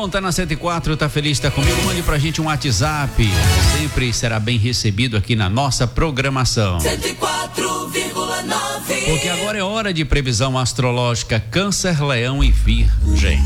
bom, tá na 104, tá feliz, tá comigo? Mande pra gente um WhatsApp. Sempre será bem recebido aqui na nossa programação. 104,9. Porque agora é hora de previsão astrológica Câncer, Leão e Virgem.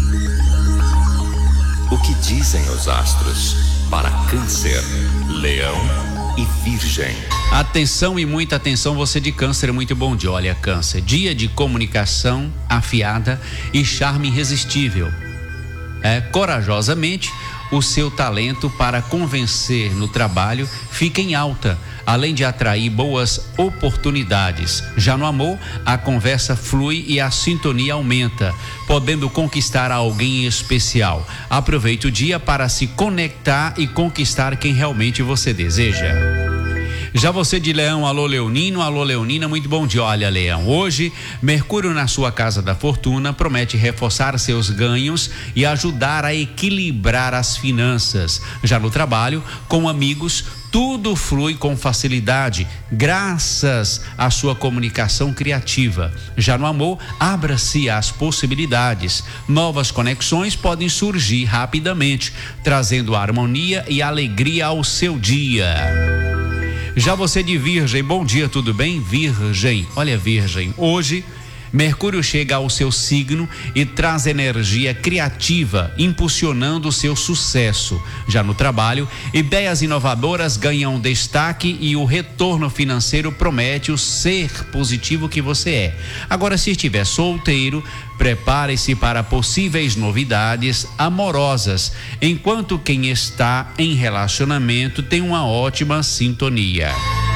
O que dizem os astros para Câncer, Leão e Virgem? Atenção e muita atenção, você de Câncer, muito bom dia. Olha, Câncer, dia de comunicação afiada e charme irresistível. Corajosamente, o seu talento para convencer no trabalho fica em alta, além de atrair boas oportunidades. Já no amor, a conversa flui e a sintonia aumenta, podendo conquistar alguém especial. Aproveite o dia para se conectar e conquistar quem realmente você deseja. Já você de Leão, alô Leonino, alô Leonina, muito bom dia. Olha, Leão, hoje Mercúrio na sua casa da fortuna promete reforçar seus ganhos e ajudar a equilibrar as finanças. Já no trabalho, com amigos, tudo flui com facilidade, graças à sua comunicação criativa. Já no amor, abra-se às possibilidades. Novas conexões podem surgir rapidamente, trazendo harmonia e alegria ao seu dia. Já você de Virgem, bom dia, tudo bem? Virgem, olha, Virgem, hoje Mercúrio chega ao seu signo e traz energia criativa, impulsionando o seu sucesso. Já no trabalho, ideias inovadoras ganham destaque e o retorno financeiro promete o ser positivo que você é. Agora, se estiver solteiro, prepare-se para possíveis novidades amorosas, enquanto quem está em relacionamento tem uma ótima sintonia.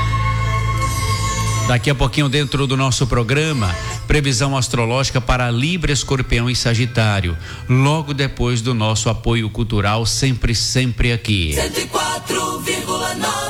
Daqui a pouquinho, dentro do nosso programa, previsão astrológica para Libra, Escorpião e Sagitário, logo depois do nosso apoio cultural, sempre aqui. 104,9.